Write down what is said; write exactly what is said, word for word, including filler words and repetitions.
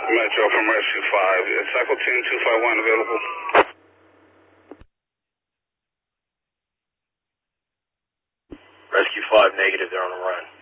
Metro from Rescue five. Is Cycle Team two five one available? Rescue five negative, they're on the run.